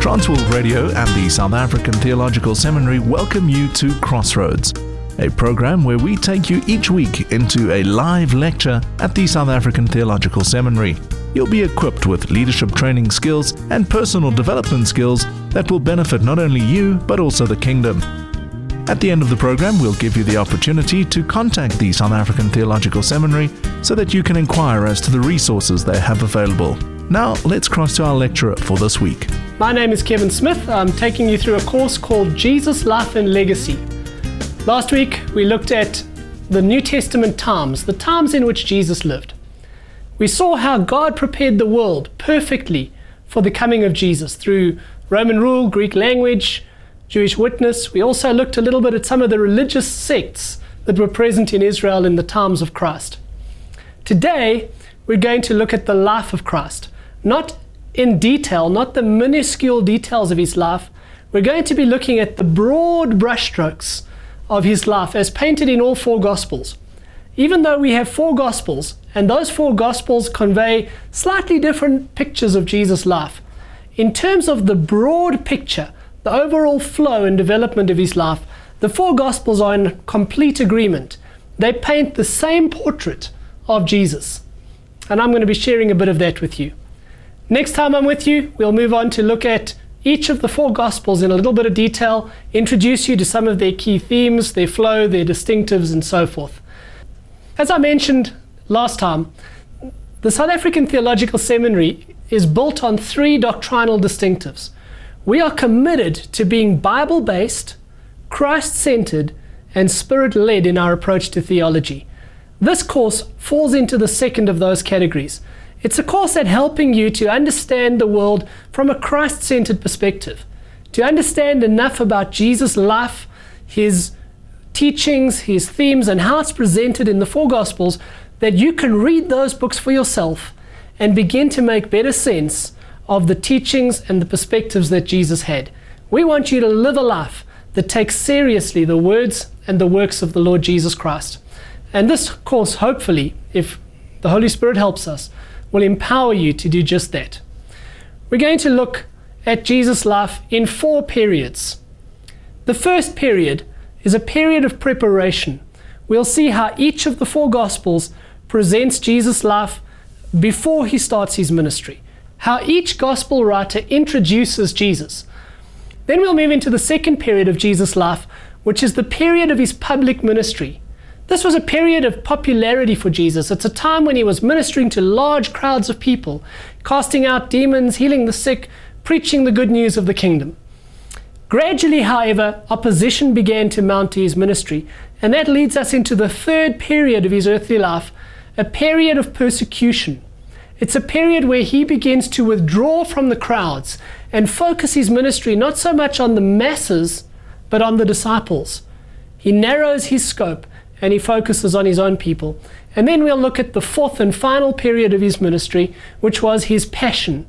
Transworld Radio and the South African Theological Seminary welcome you to Crossroads, a program where we take you each week into a live lecture at the South African Theological Seminary. You'll be equipped with leadership training skills and personal development skills that will benefit not only you, but also the kingdom. At the end of the program, we'll give you the opportunity to contact the South African Theological Seminary so that you can inquire as to the resources they have available. Now, let's cross to our lecturer for this week. My name is Kevin Smith. I'm taking you through a course called Jesus, Life and Legacy. Last week, we looked at the New Testament times, the times in which Jesus lived. We saw how God prepared the world perfectly for the coming of Jesus through Roman rule, Greek language, Jewish witness. We also looked a little bit at some of the religious sects that were present in Israel in the times of Christ. Today, we're going to look at the life of Christ. Not in detail, not the minuscule details of his life. We're going to be looking at the broad brushstrokes of his life as painted in all four Gospels. Even though we have four Gospels, and those four Gospels convey slightly different pictures of Jesus' life, in terms of the broad picture, the overall flow and development of his life, the four Gospels are in complete agreement. They paint the same portrait of Jesus. And I'm going to be sharing a bit of that with you. Next time I'm with you, we'll move on to look at each of the four Gospels in a little bit of detail, introduce you to some of their key themes, their flow, their distinctives, and so forth. As I mentioned last time, the South African Theological Seminary is built on three doctrinal distinctives. We are committed to being Bible-based, Christ-centered, and Spirit-led in our approach to theology. This course falls into the second of those categories. It's a course at helping you to understand the world from a Christ-centered perspective, to understand enough about Jesus' life, his teachings, his themes, and how it's presented in the four Gospels that you can read those books for yourself and begin to make better sense of the teachings and the perspectives that Jesus had. We want you to live a life that takes seriously the words and the works of the Lord Jesus Christ. And this course, hopefully, if the Holy Spirit helps us, will empower you to do just that. We're going to look at Jesus' life in four periods. The first period is a period of preparation. We'll see how each of the four Gospels presents Jesus' life before he starts his ministry, how each Gospel writer introduces Jesus. Then we'll move into the second period of Jesus' life, which is the period of his public ministry. This was a period of popularity for Jesus. It's a time when he was ministering to large crowds of people, casting out demons, healing the sick, preaching the good news of the kingdom. Gradually, however, opposition began to mount to his ministry, and that leads us into the third period of his earthly life, a period of persecution. It's a period where he begins to withdraw from the crowds and focus his ministry not so much on the masses, but on the disciples. He narrows his scope and he focuses on his own people. And then we'll look at the fourth and final period of his ministry, which was his passion.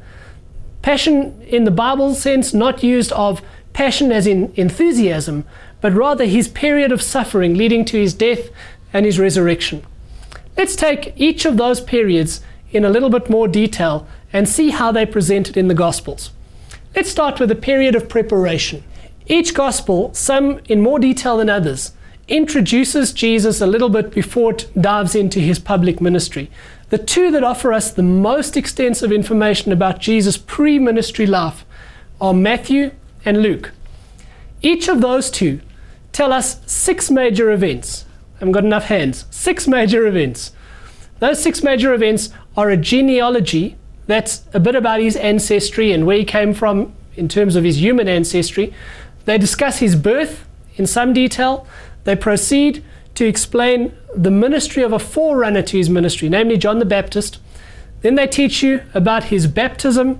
Passion in the Bible sense, not used of passion as in enthusiasm, but rather his period of suffering leading to his death and his resurrection. Let's take each of those periods in a little bit more detail and see how they presented in the Gospels. Let's start with a period of preparation. Each Gospel, some in more detail than others, introduces Jesus a little bit before it dives into his public ministry. The two that offer us the most extensive information about Jesus' pre-ministry life are Matthew and Luke. Each of those two tell us 6 major events. I haven't got enough hands. 6 major events. Those 6 major events are a genealogy, that's a bit about his ancestry and where he came from in terms of his human ancestry. They discuss his birth in some detail. They proceed to explain the ministry of a forerunner to his ministry, namely John the Baptist. Then they teach you about his baptism,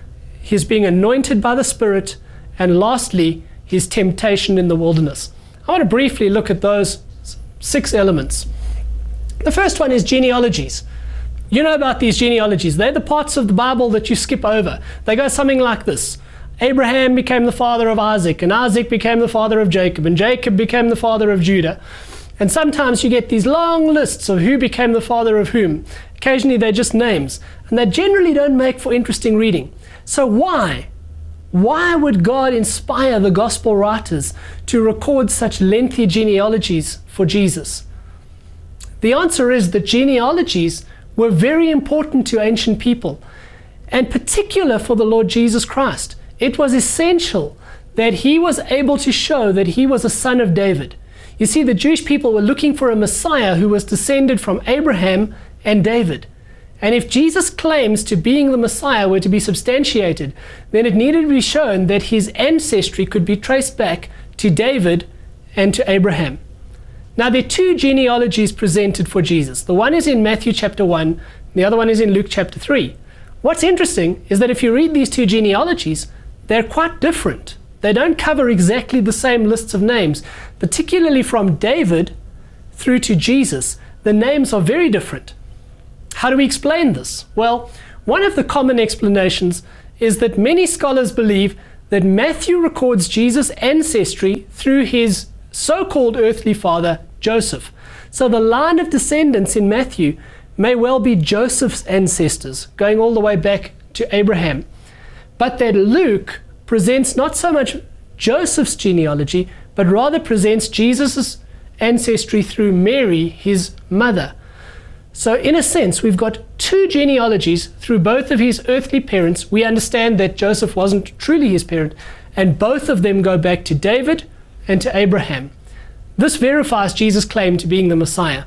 his being anointed by the Spirit, and lastly, his temptation in the wilderness. I want to briefly look at those 6 elements. The first one is genealogies. You know about these genealogies. They're the parts of the Bible that you skip over. They go something like this. Abraham became the father of Isaac, and Isaac became the father of Jacob, and Jacob became the father of Judah. And sometimes you get these long lists of who became the father of whom. Occasionally they're just names, and they generally don't make for interesting reading. So why Why would God inspire the gospel writers to record such lengthy genealogies for Jesus? The answer is that genealogies were very important to ancient people, and particular for the Lord Jesus Christ. It was essential that he was able to show that he was a son of David. You see, the Jewish people were looking for a Messiah who was descended from Abraham and David. And if Jesus' claims to being the Messiah were to be substantiated, then it needed to be shown that his ancestry could be traced back to David and to Abraham. Now, there are two genealogies presented for Jesus. The one is in Matthew chapter 1, the other one is in Luke chapter 3. What's interesting is that if you read these two genealogies, they're quite different. They don't cover exactly the same lists of names, particularly from David through to Jesus. The names are very different. How do we explain this? Well, one of the common explanations is that many scholars believe that Matthew records Jesus' ancestry through his so-called earthly father, Joseph. So the line of descendants in Matthew may well be Joseph's ancestors, going all the way back to Abraham. But that Luke presents not so much Joseph's genealogy, but rather presents Jesus' ancestry through Mary, his mother. So in a sense, we've got two genealogies through both of his earthly parents. We understand that Joseph wasn't truly his parent, and both of them go back to David and to Abraham. This verifies Jesus' claim to being the Messiah.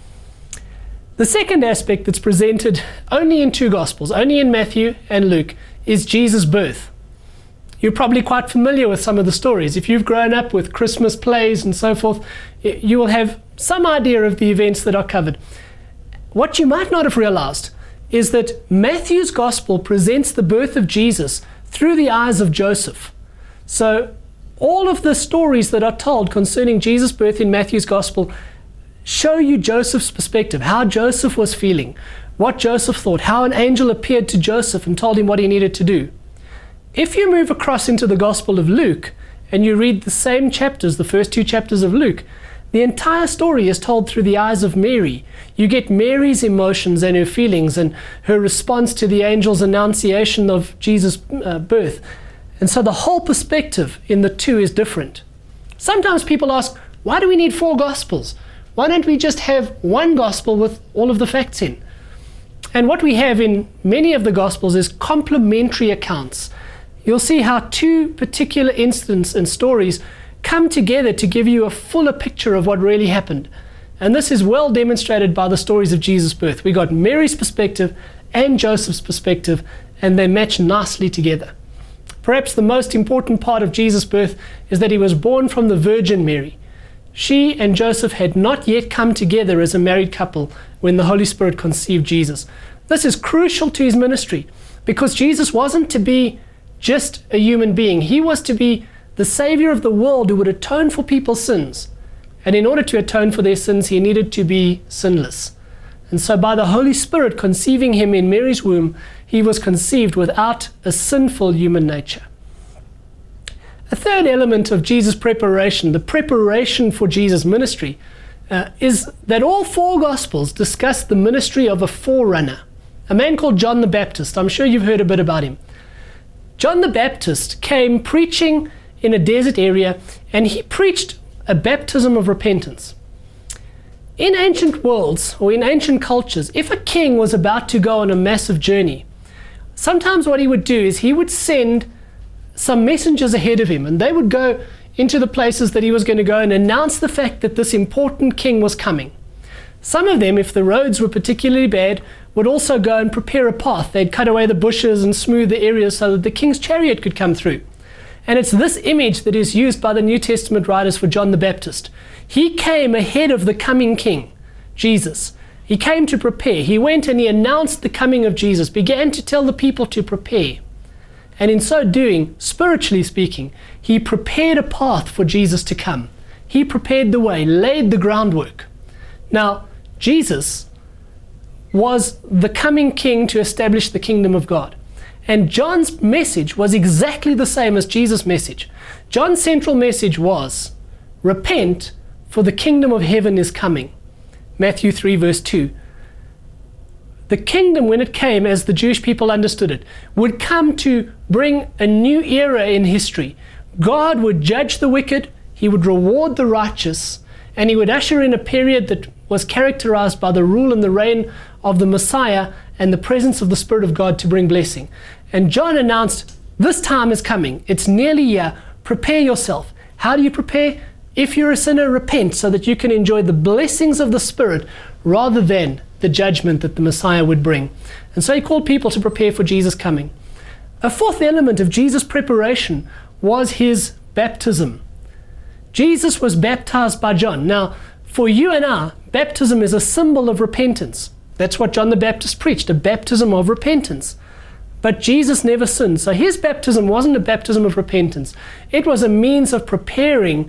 The second aspect that's presented only in two Gospels, only in Matthew and Luke, is Jesus' birth. You're probably quite familiar with some of the stories. If you've grown up with Christmas plays and so forth, you will have some idea of the events that are covered. What you might not have realized is that Matthew's Gospel presents the birth of Jesus through the eyes of Joseph. So all of the stories that are told concerning Jesus' birth in Matthew's Gospel show you Joseph's perspective, how Joseph was feeling, what Joseph thought, how an angel appeared to Joseph and told him what he needed to do. If you move across into the Gospel of Luke and you read the same chapters, the first two chapters of Luke, the entire story is told through the eyes of Mary. You get Mary's emotions and her feelings and her response to the angel's annunciation of Jesus' birth. And so the whole perspective in the two is different. Sometimes people ask, why do we need 4 Gospels? Why don't we just have one Gospel with all of the facts in? And what we have in many of the Gospels is complementary accounts. You'll see how two particular incidents and stories come together to give you a fuller picture of what really happened. And this is well demonstrated by the stories of Jesus' birth. We got Mary's perspective and Joseph's perspective, and they match nicely together. Perhaps the most important part of Jesus' birth is that he was born from the Virgin Mary. She and Joseph had not yet come together as a married couple when the Holy Spirit conceived Jesus. This is crucial to his ministry, because Jesus wasn't to be just a human being. He was to be the Savior of the world who would atone for people's sins. And in order to atone for their sins, he needed to be sinless. And so by the Holy Spirit conceiving him in Mary's womb, he was conceived without a sinful human nature. A third element of Jesus' preparation, the preparation for Jesus' ministry, is that all 4 Gospels discuss the ministry of a forerunner, a man called John the Baptist. I'm sure you've heard a bit about him. John the Baptist came preaching in a desert area, and he preached a baptism of repentance. In ancient worlds, or in ancient cultures, if a king was about to go on a massive journey, sometimes what he would do is he would send some messengers ahead of him, and they would go into the places that he was going to go and announce the fact that this important king was coming. Some of them, if the roads were particularly bad, would also go and prepare a path. They'd cut away the bushes and smooth the areas so that the king's chariot could come through. And it's this image that is used by the New Testament writers for John the Baptist. He came ahead of the coming king, Jesus. He came to prepare. He went and he announced the coming of Jesus, began to tell the people to prepare. And in so doing, spiritually speaking, he prepared a path for Jesus to come. He prepared the way, laid the groundwork. Now, Jesus was the coming king to establish the kingdom of God. And John's message was exactly the same as Jesus' message. John's central message was, repent, for the kingdom of heaven is coming. Matthew 3 verse 2. The kingdom, when it came, as the Jewish people understood it, would come to bring a new era in history. God would judge the wicked, he would reward the righteous, and he would usher in a period that was characterized by the rule and the reign of the Messiah and the presence of the Spirit of God to bring blessing. And John announced, this time is coming. It's nearly here. Prepare yourself. How do you prepare? If you're a sinner, repent so that you can enjoy the blessings of the Spirit rather than the judgment that the Messiah would bring. And so he called people to prepare for Jesus' coming. A fourth element of Jesus' preparation was his baptism. Jesus was baptized by John. Now, for you and I, baptism is a symbol of repentance. That's what John the Baptist preached, a baptism of repentance. But Jesus never sinned. So his baptism wasn't a baptism of repentance. It was a means of preparing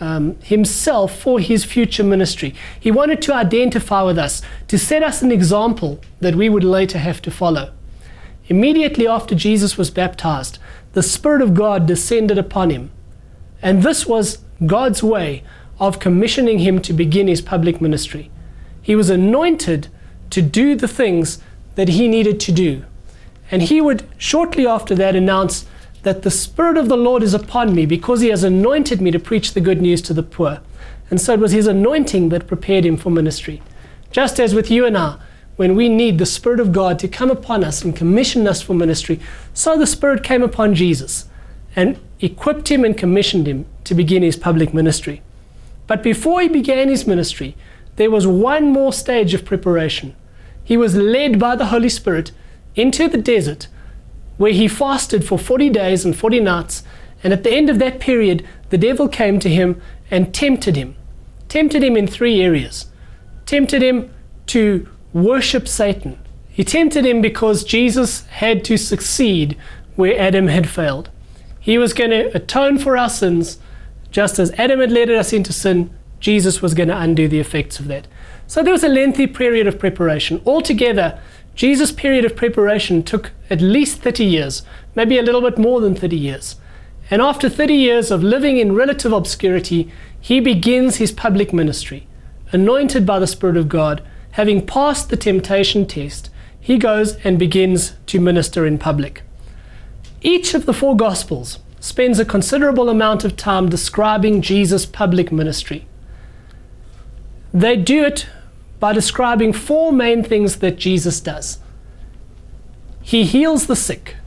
himself for his future ministry. He wanted to identify with us, to set us an example that we would later have to follow. Immediately after Jesus was baptized, the Spirit of God descended upon him. And this was God's way of commissioning him to begin his public ministry. He was anointed to do the things that he needed to do. And he would shortly after that announce that the Spirit of the Lord is upon me because he has anointed me to preach the good news to the poor. And so it was his anointing that prepared him for ministry. Just as with you and I, when we need the Spirit of God to come upon us and commission us for ministry, so the Spirit came upon Jesus and equipped him and commissioned him to begin his public ministry. But before he began his ministry, there was one more stage of preparation. He was led by the Holy Spirit into the desert, where he fasted for 40 days and 40 nights, and at the end of that period, the devil came to him and tempted him. Tempted him in three areas. Tempted him to worship Satan. He tempted him because Jesus had to succeed where Adam had failed. He was going to atone for our sins. Just as Adam had led us into sin, Jesus was going to undo the effects of that. So there was a lengthy period of preparation. Altogether, Jesus' period of preparation took at least 30 years, maybe a little bit more than 30 years. And after 30 years of living in relative obscurity, he begins his public ministry. Anointed by the Spirit of God, having passed the temptation test, he goes and begins to minister in public. Each of the four Gospels spends a considerable amount of time describing Jesus' public ministry. They do it by describing four main things that Jesus does. He heals the sick.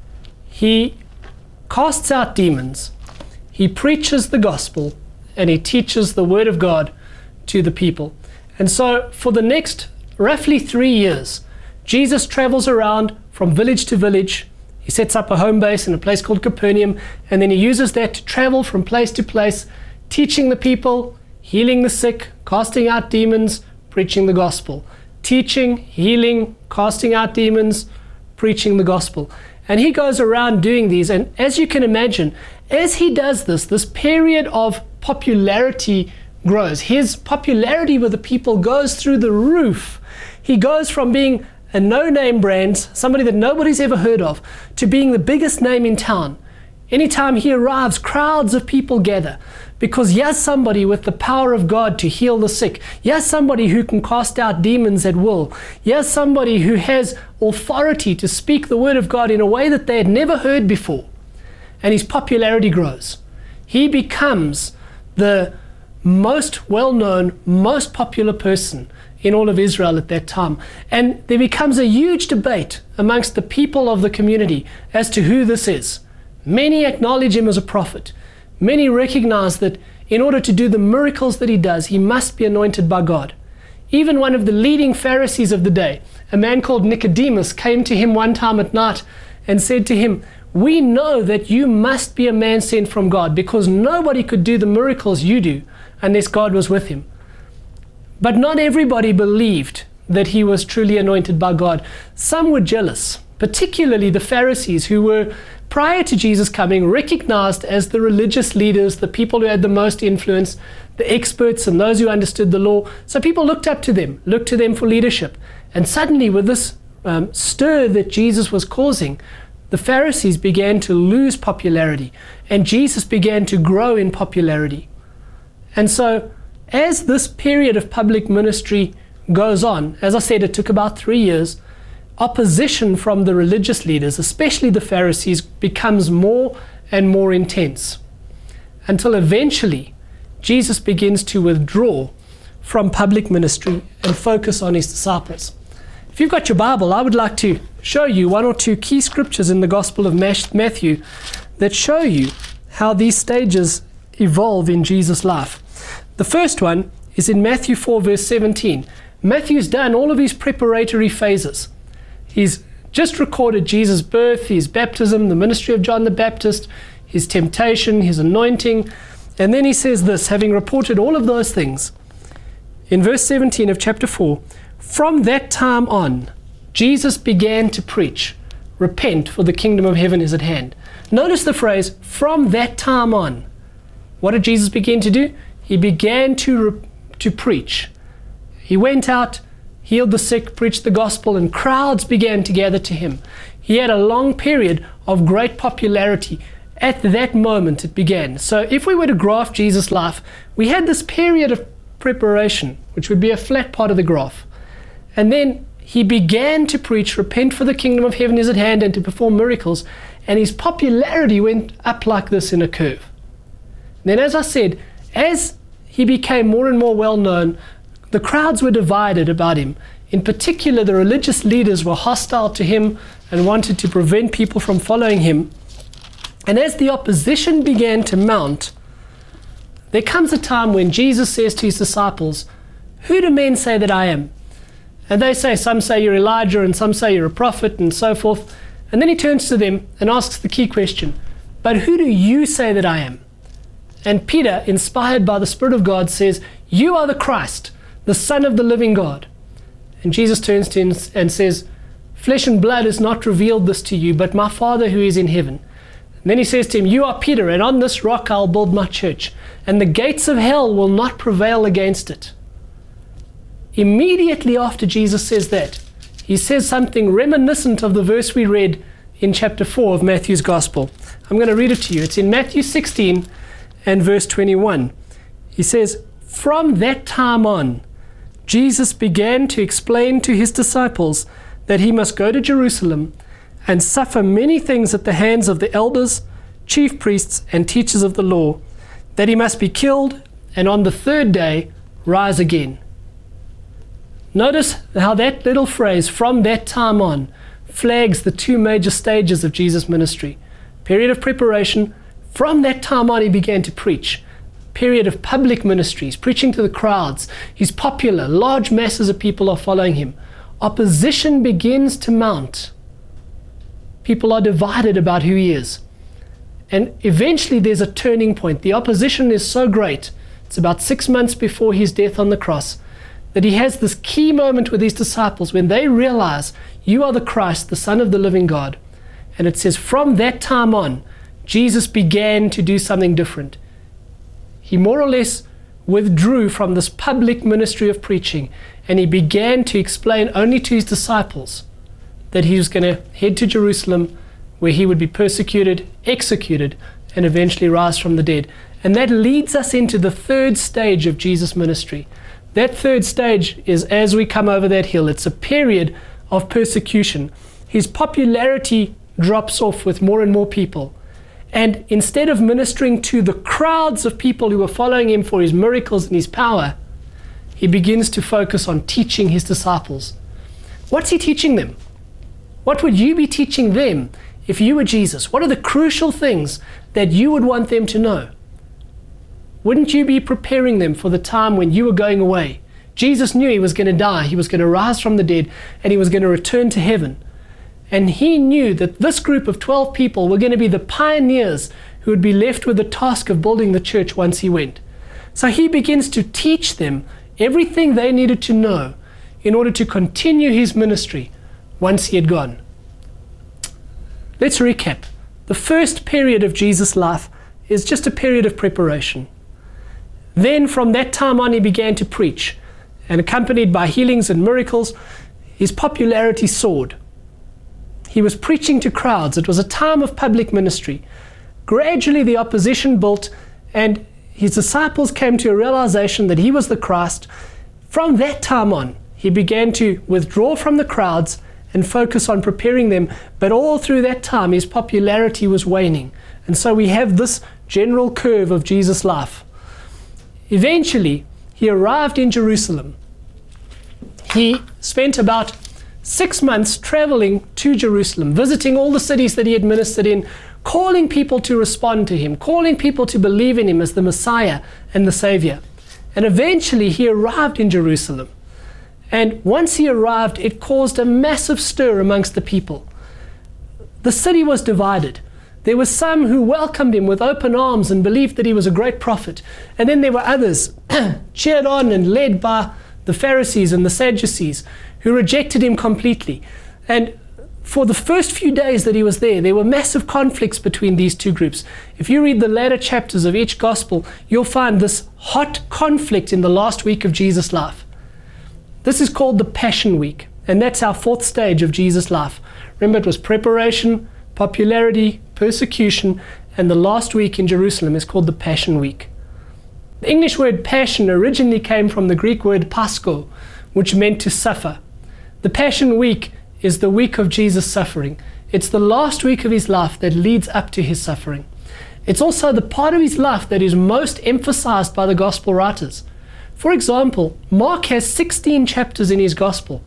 He casts out demons. He preaches the gospel. And he teaches the word of God to the people. And so for the next roughly 3 years, Jesus travels around from village to village. He sets up a home base in a place called Capernaum, and then he uses that to travel from place to place, teaching the people, healing the sick, casting out demons, preaching the gospel. Teaching, healing, casting out demons, preaching the gospel. And he goes around doing these, and as you can imagine, as he does this, this period of popularity grows. His popularity with the people goes through the roof. He goes from being a no-name brand, somebody that nobody's ever heard of, to being the biggest name in town. Anytime he arrives, crowds of people gather because he has somebody with the power of God to heal the sick. He has somebody who can cast out demons at will. He has somebody who has authority to speak the word of God in a way that they had never heard before. And his popularity grows. He becomes the most well-known, most popular person in all of Israel at that time. And there becomes a huge debate amongst the people of the community as to who this is. Many acknowledge him as a prophet. Many recognize that in order to do the miracles that he does, he must be anointed by God. Even one of the leading Pharisees of the day, a man called Nicodemus, came to him one time at night and said to him, "We know that you must be a man sent from God, because nobody could do the miracles you do unless God was with him." But not everybody believed that he was truly anointed by God. Some were jealous, particularly the Pharisees, who were, prior to Jesus coming, recognized as the religious leaders, the people who had the most influence, the experts and those who understood the law. So people looked up to them for leadership. And suddenly, with this stir that Jesus was causing, the Pharisees began to lose popularity, and Jesus began to grow in popularity. And so, as this period of public ministry goes on, as I said, it took about 3 years, opposition from the religious leaders, especially the Pharisees, becomes more and more intense, until eventually Jesus begins to withdraw from public ministry and focus on his disciples. If you've got your Bible, I would like to show you one or two key scriptures in the Gospel of Matthew that show you how these stages evolve in Jesus' life. The first one is in Matthew 4 verse 17. Matthew's done all of his preparatory phases. He's just recorded Jesus' birth, his baptism, the ministry of John the Baptist, his temptation, his anointing. And then he says this, having reported all of those things, in verse 17 of chapter 4, from that time on, Jesus began to preach, repent, for the kingdom of heaven is at hand. Notice the phrase, from that time on. What did Jesus begin to do? He began to preach. He went out, healed the sick, preached the gospel, and crowds began to gather to him. He had a long period of great popularity. At that moment it began. So if we were to graph Jesus' life, we had this period of preparation, which would be a flat part of the graph. And then he began to preach, repent for the kingdom of heaven is at hand, and to perform miracles. And his popularity went up like this in a curve. Then, as I said, as he became more and more well known, the crowds were divided about him. In particular, the religious leaders were hostile to him and wanted to prevent people from following him. And as the opposition began to mount, there comes a time when Jesus says to his disciples, who do men say that I am? And they say, some say you're Elijah, and some say you're a prophet, and so forth. And then he turns to them and asks the key question, but who do you say that I am? And Peter, inspired by the Spirit of God, says, you are the Christ, the Son of the living God. And Jesus turns to him and says, flesh and blood has not revealed this to you, but my Father who is in heaven. And then he says to him, you are Peter, and on this rock I'll build my church, and the gates of hell will not prevail against it. Immediately after Jesus says that, he says something reminiscent of the verse we read in chapter 4 of Matthew's Gospel. I'm going to read it to you. It's in Matthew 16 and verse 21. He says, from that time on, Jesus began to explain to his disciples that he must go to Jerusalem and suffer many things at the hands of the elders, chief priests, and teachers of the law, that he must be killed and on the third day rise again. Notice how that little phrase, from that time on, flags the two major stages of Jesus' ministry. Period of preparation. From that time on, he began to preach. Period of public ministries, preaching to the crowds. He's popular. Large masses of people are following him. Opposition begins to mount. People are divided about who he is. And eventually there's a turning point. The opposition is so great. It's about 6 months before his death on the cross, that he has this key moment with his disciples when they realize, you are the Christ, the Son of the living God. And it says, from that time on, Jesus began to do something different. He more or less withdrew from this public ministry of preaching, and he began to explain only to his disciples that he was going to head to Jerusalem, where he would be persecuted, executed, and eventually rise from the dead. And that leads us into the third stage of Jesus' ministry. That third stage is as we come over that hill. It's a period of persecution. His popularity drops off with more and more people. And instead of ministering to the crowds of people who were following him for his miracles and his power, he begins to focus on teaching his disciples. What's he teaching them? What would you be teaching them if you were Jesus? What are the crucial things that you would want them to know? Wouldn't you be preparing them for the time when you were going away? Jesus knew he was going to die, he was going to rise from the dead, and he was going to return to heaven. And he knew that this group of 12 people were going to be the pioneers who would be left with the task of building the church once he went. So he begins to teach them everything they needed to know in order to continue his ministry once he had gone. Let's recap. The first period of Jesus' life is just a period of preparation. Then from that time on, he began to preach, and accompanied by healings and miracles, his popularity soared. He was preaching to crowds. It was a time of public ministry. Gradually the opposition built, and his disciples came to a realization that he was the Christ. From that time on, he began to withdraw from the crowds and focus on preparing them. But all through that time, his popularity was waning. And so we have this general curve of Jesus' life. Eventually, he arrived in Jerusalem. He spent about 6 months traveling to Jerusalem, visiting all the cities that he had ministered in, calling people to respond to him, calling people to believe in him as the Messiah and the Savior. And eventually he arrived in Jerusalem. And once he arrived, it caused a massive stir amongst the people. The city was divided. There were some who welcomed him with open arms and believed that he was a great prophet. And then there were others, cheered on and led by the Pharisees and the Sadducees, who rejected him completely. And for the first few days that he was there were massive conflicts between these two groups. If you read the later chapters of each gospel, you'll find this hot conflict in the last week of Jesus' life. This is called the Passion Week, and that's our fourth stage of Jesus' life. Remember, it was preparation, popularity, persecution, and the last week in Jerusalem is called the Passion Week. The English word passion originally came from the Greek word pascho, which meant to suffer. The Passion Week is the week of Jesus' suffering. It's the last week of his life that leads up to his suffering. It's also the part of his life that is most emphasized by the gospel writers. For example, Mark has 16 chapters in his gospel.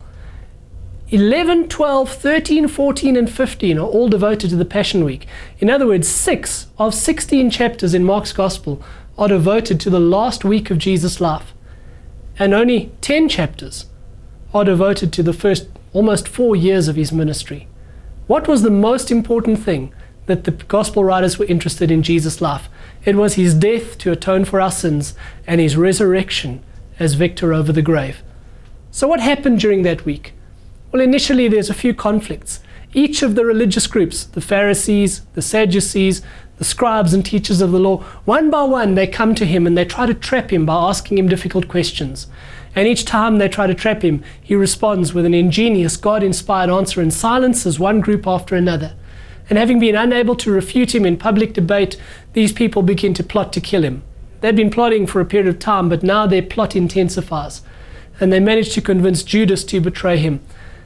11, 12, 13, 14, and 15 are all devoted to the Passion Week. In other words, 6 of 16 chapters in Mark's gospel are devoted to the last week of Jesus' life. And only 10 chapters are devoted to the first almost 4 years of his ministry. What was the most important thing that the gospel writers were interested in Jesus' life? It was his death to atone for our sins and his resurrection as victor over the grave. So what happened during that week? Well, initially there's a few conflicts. Each of the religious groups, the Pharisees, the Sadducees, the scribes and teachers of the law, one by one they come to him and they try to trap him by asking him difficult questions. And each time they try to trap him, he responds with an ingenious, God-inspired answer and silences one group after another. And having been unable to refute him in public debate, these people begin to plot to kill him. They'd been plotting for a period of time, but now their plot intensifies. And they manage to convince Judas to betray him.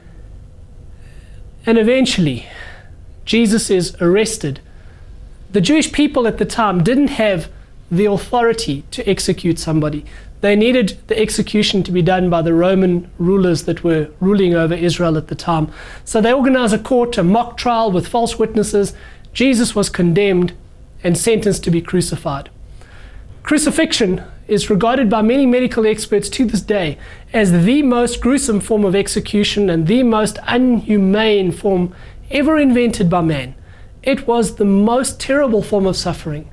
And eventually, Jesus is arrested. The Jewish people at the time didn't have the authority to execute somebody. They needed the execution to be done by the Roman rulers that were ruling over Israel at the time. So they organized a court, a mock trial with false witnesses. Jesus was condemned and sentenced to be crucified. Crucifixion is regarded by many medical experts to this day as the most gruesome form of execution and the most inhumane form ever invented by man. It was the most terrible form of suffering.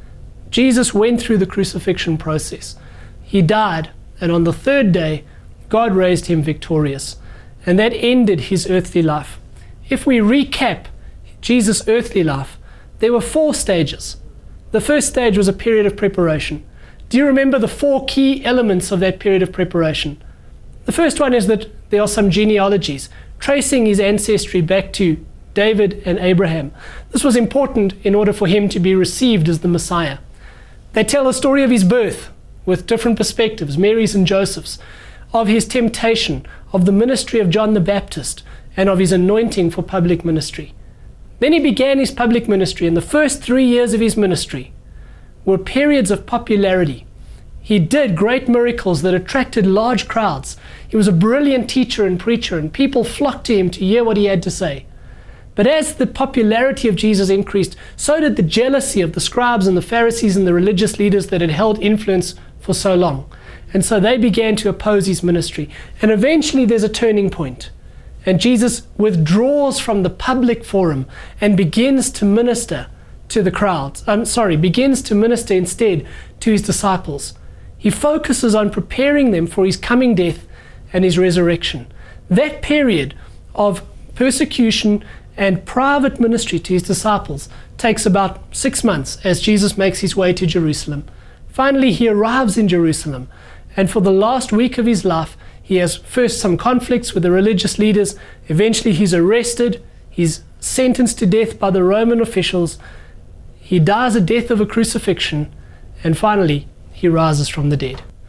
Jesus went through the crucifixion process. He died, and on the third day, God raised him victorious. And that ended his earthly life. If we recap Jesus' earthly life, there were 4 stages. The first stage was a period of preparation. Do you remember the 4 key elements of that period of preparation? The first one is that there are some genealogies, tracing his ancestry back to David and Abraham. This was important in order for him to be received as the Messiah. They tell the story of his birth with different perspectives, Mary's and Joseph's, of his temptation, of the ministry of John the Baptist, and of his anointing for public ministry. Then he began his public ministry, and the first 3 years of his ministry were periods of popularity. He did great miracles that attracted large crowds. He was a brilliant teacher and preacher, and people flocked to him to hear what he had to say. But as the popularity of Jesus increased, so did the jealousy of the scribes and the Pharisees and the religious leaders that had held influence for so long. And so they began to oppose his ministry. And eventually there's a turning point. And Jesus withdraws from the public forum and begins to minister to the crowds. Begins to minister instead to his disciples. He focuses on preparing them for his coming death and his resurrection. That period of persecution and private ministry to his disciples takes about 6 months as Jesus makes his way to Jerusalem. Finally, he arrives in Jerusalem, and for the last week of his life, he has first some conflicts with the religious leaders. Eventually, he's arrested. He's sentenced to death by the Roman officials. He dies a death of a crucifixion, and finally, he rises from the dead.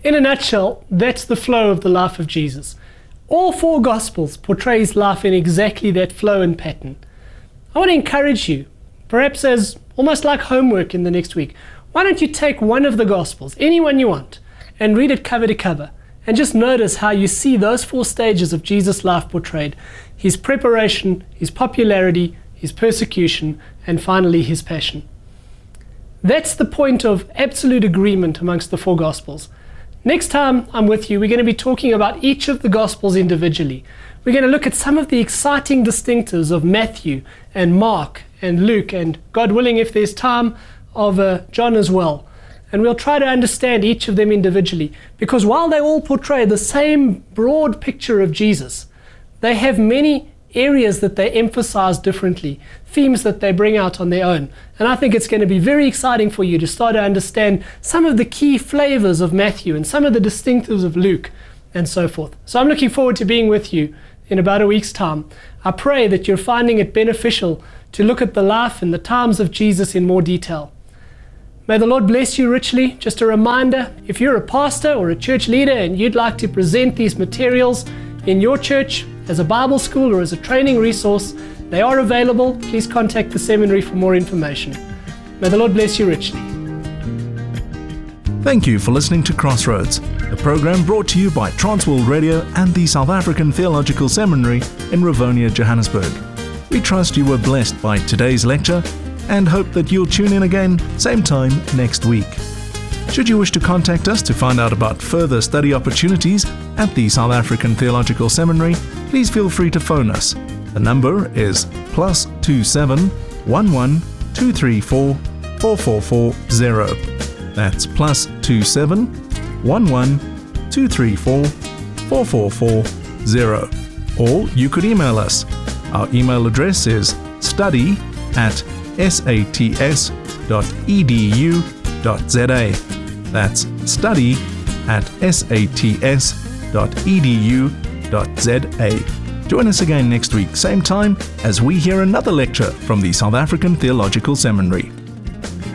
In a nutshell, that's the flow of the life of Jesus. All 4 Gospels portrays life in exactly that flow and pattern. I want to encourage you, perhaps as almost like homework in the next week, why don't you take one of the Gospels, any one you want, and read it cover to cover, and just notice how you see those 4 stages of Jesus' life portrayed: his preparation, his popularity, his persecution, and finally his passion. That's the point of absolute agreement amongst the 4 Gospels. Next time I'm with you, we're going to be talking about each of the Gospels individually. We're going to look at some of the exciting distinctives of Matthew and Mark and Luke, and God willing, if there's time, of John as well. And we'll try to understand each of them individually, because while they all portray the same broad picture of Jesus, they have many areas that they emphasize differently, themes that they bring out on their own. And I think it's going to be very exciting for you to start to understand some of the key flavors of Matthew and some of the distinctives of Luke and so forth. So I'm looking forward to being with you in about a week's time. I pray that you're finding it beneficial to look at the life and the times of Jesus in more detail. May the Lord bless you richly. Just a reminder, if you're a pastor or a church leader and you'd like to present these materials in your church as a Bible school or as a training resource, they are available. Please contact the seminary for more information. May the Lord bless you richly. Thank you for listening to Crossroads, a program brought to you by Transworld Radio and the South African Theological Seminary in Rivonia, Johannesburg. We trust you were blessed by today's lecture and hope that you'll tune in again same time next week. Should you wish to contact us to find out about further study opportunities at the South African Theological Seminary, please feel free to phone us. The number is +27 11 234 4440. That's +27 11 234 4440. Or you could email us. Our email address is study@sats.edu.za. That's study@sats.edu.za. Join us again next week, same time, as we hear another lecture from the South African Theological Seminary.